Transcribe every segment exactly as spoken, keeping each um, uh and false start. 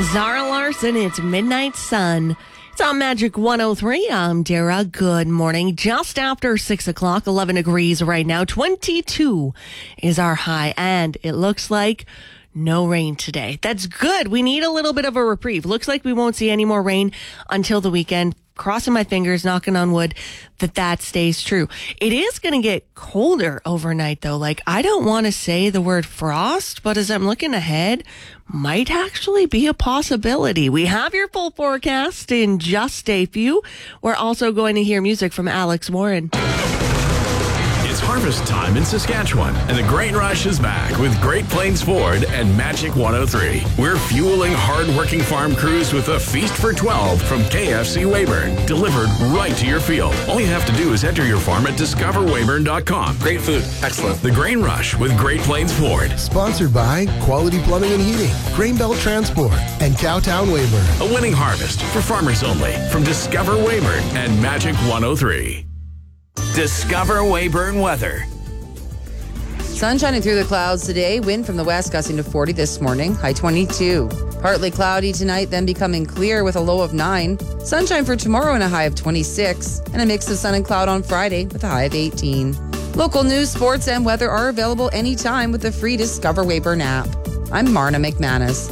Zara Larson, it's Midnight Sun. It's on Magic one oh three. I'm Dara. Good morning. Just after six o'clock, eleven degrees right now. twenty-two is our high, and it looks like no rain today. That's good. We need a little bit of a reprieve. Looks like we won't see any more rain until the weekend. Crossing my fingers, knocking on wood, that that stays true. It is going to get colder overnight, though. Like, I don't want to say the word frost, but as I'm looking ahead, might actually be a possibility. We have your full forecast in just a few. We're also going to hear music from Alex Warren. It's harvest time in Saskatchewan, and the grain rush is back with Great Plains Ford and Magic one oh three. We're fueling hard-working farm crews with a feast for twelve from K F C Weyburn, delivered right to your field. All you have to do is enter your farm at discover weyburn dot com. Great food. Excellent. The Grain Rush with Great Plains Ford. Sponsored by Quality Plumbing and Heating, Grain Belt Transport, and Cowtown Weyburn. A winning harvest for farmers only from Discover Weyburn and Magic one oh three. Discover Weyburn weather. Sun shining through the clouds today. Wind from the west gusting to forty this morning. High twenty-two. Partly cloudy tonight, then becoming clear with a low of nine. Sunshine for tomorrow and a high of twenty-six. And a mix of sun and cloud on Friday with a high of eighteen. Local news, sports, and weather are available anytime with the free Discover Weyburn app. I'm Marna McManus.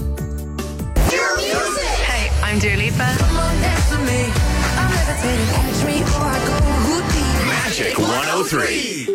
Hey, I'm Dua Lipa. Magic one oh three.